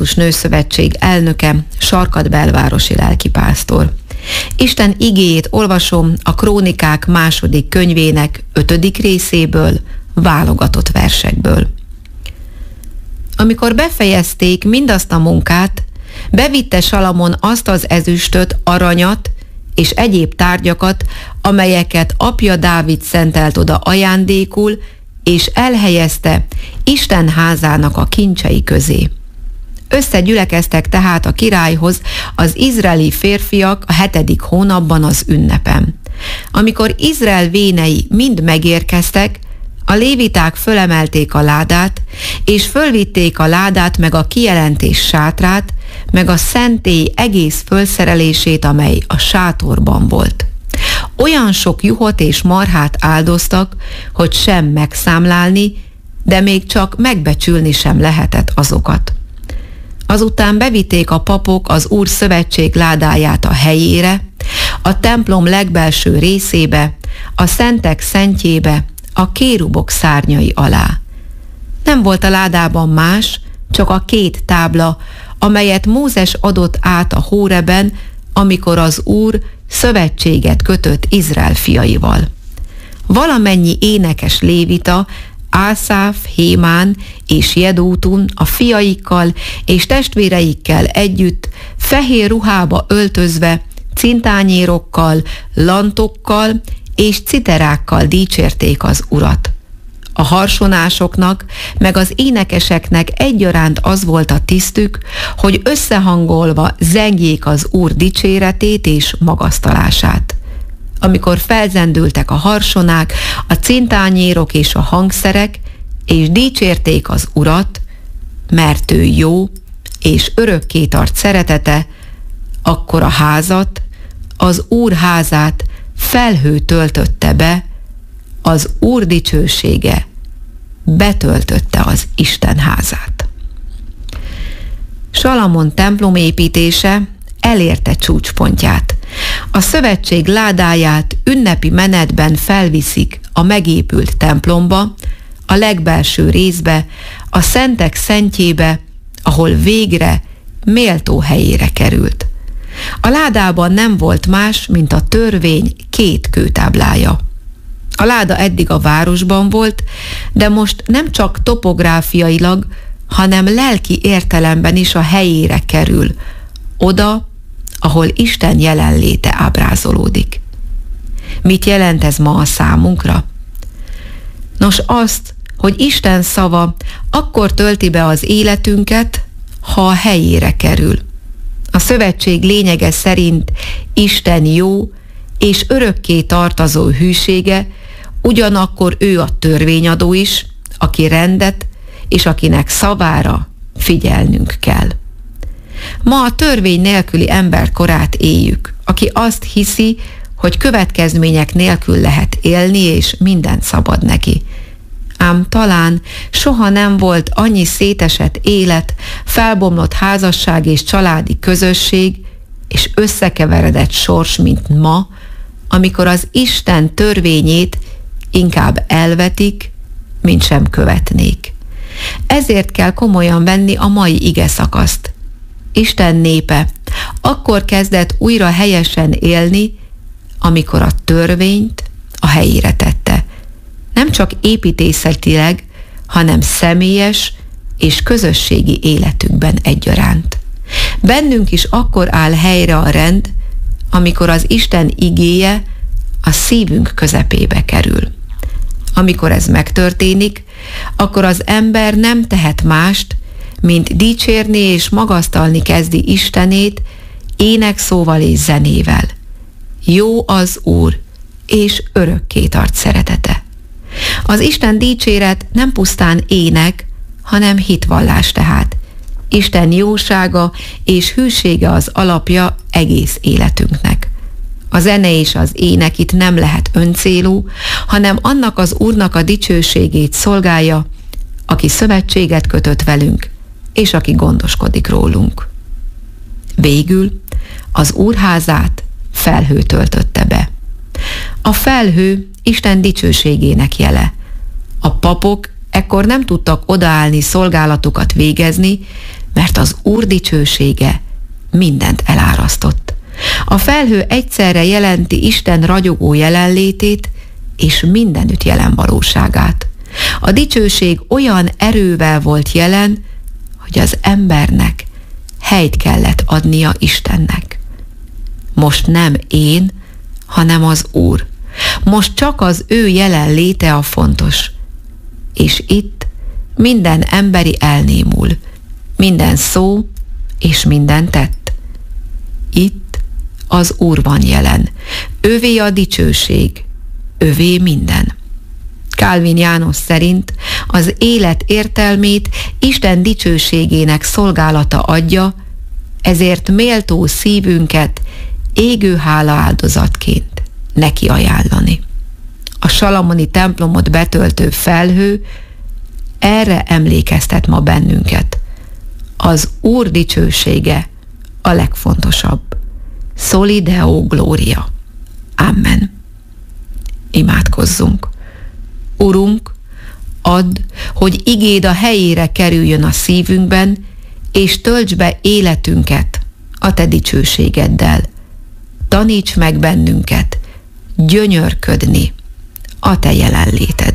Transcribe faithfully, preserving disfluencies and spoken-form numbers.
Református Nőszövetség elnöke, Sarkad belvárosi lelkipásztor. Isten igéjét olvasom a Krónikák második könyvének ötödik részéből, válogatott versekből. Amikor befejezték mindazt a munkát, bevitte Salamon azt az ezüstöt, aranyat és egyéb tárgyakat, amelyeket apja Dávid szentelt oda ajándékul, és elhelyezte Isten házának a kincsei közé. Összegyülekeztek tehát a királyhoz az izraeli férfiak a hetedik hónapban az ünnepen. Amikor Izrael vénei mind megérkeztek, a léviták fölemelték a ládát, és fölvitték a ládát meg a kijelentés sátrát, meg a szentély egész fölszerelését, amely a sátorban volt. Olyan sok juhot és marhát áldoztak, hogy sem megszámlálni, de még csak megbecsülni sem lehetett azokat. Azután bevitték a papok az Úr szövetség ládáját a helyére, a templom legbelső részébe, a szentek szentjébe, a kérubok szárnyai alá. Nem volt a ládában más, csak a két tábla, amelyet Mózes adott át a Hóreben, amikor az Úr szövetséget kötött Izrael fiaival. Valamennyi énekes lévita, Ászáf, Hémán és Jedútun a fiaikkal és testvéreikkel együtt, fehér ruhába öltözve, cintányérokkal, lantokkal és citerákkal dicsérték az Urat. A harsonásoknak, meg az énekeseknek egyaránt az volt a tisztük, hogy összehangolva zengjék az Úr dicséretét és magasztalását. Amikor felzendültek a harsonák, a cintányérok és a hangszerek, és dicsérték az Urat, mert ő jó, és örökké tart szeretete, akkor a házat, az Úr házát felhő töltötte be, az Úr dicsősége betöltötte az Isten házát. Salamon templom építése elérte csúcspontját. A szövetség ládáját ünnepi menetben felviszik a megépült templomba, a legbelső részbe, a szentek szentjébe, ahol végre méltó helyére került. A ládában nem volt más, mint a törvény két kőtáblája. A láda eddig a városban volt, de most nem csak topográfiailag, hanem lelki értelemben is a helyére kerül, oda, ahol Isten jelenléte ábrázolódik. Mit jelent ez ma a számunkra? Nos, azt, hogy Isten szava akkor tölti be az életünket, ha a helyére kerül. A szövetség lényege szerint Isten jó és örökké tartozó hűsége, ugyanakkor ő a törvényadó is, aki rendet, és akinek szavára figyelnünk kell. Ma a törvény nélküli emberkorát éljük, aki azt hiszi, hogy következmények nélkül lehet élni, és mindent szabad neki. Ám talán soha nem volt annyi szétesett élet, felbomlott házasság és családi közösség, és összekeveredett sors, mint ma, amikor az Isten törvényét inkább elvetik, mint sem követnék. Ezért kell komolyan venni a mai ige szakaszt. Isten népe akkor kezdett újra helyesen élni, amikor a törvényt a helyére tette. Nem csak építészetileg, hanem személyes és közösségi életükben egyaránt. Bennünk is akkor áll helyre a rend, amikor az Isten igéje a szívünk közepébe kerül. Amikor ez megtörténik, akkor az ember nem tehet mást, mint dicsérni és magasztalni kezdi Istenét énekszóval és zenével. Jó az Úr, és örökké tart szeretete. Az Isten dicséret nem pusztán ének, hanem hitvallás tehát. Isten jósága és hűsége az alapja egész életünknek. A zene és az ének itt nem lehet öncélú, hanem annak az Úrnak a dicsőségét szolgálja, aki szövetséget kötött velünk, és aki gondoskodik rólunk. Végül az Úr házát felhő töltötte be. A felhő Isten dicsőségének jele. A papok ekkor nem tudtak odaállni szolgálatukat végezni, mert az Úr dicsősége mindent elárasztott. A felhő egyszerre jelenti Isten ragyogó jelenlétét és mindenütt jelen valóságát. A dicsőség olyan erővel volt jelen, hogy az embernek helyt kellett adnia Istennek. Most nem én, hanem az Úr. Most csak az ő jelenléte a fontos. És itt minden emberi elnémul, minden szó és minden tett. Itt az Úr van jelen. Övé a dicsőség, övé minden. Kálvin János szerint az élet értelmét Isten dicsőségének szolgálata adja, ezért méltó szívünket égő hála áldozatként neki ajánlani. A salamoni templomot betöltő felhő erre emlékeztet ma bennünket. Az Úr dicsősége a legfontosabb. Soli Deo Gloria. Amen. Imádkozzunk. Urunk, add, hogy igéd a helyére kerüljön a szívünkben, és töltsd be életünket a te dicsőségeddel. Taníts meg bennünket gyönyörködni a te jelenlétedben.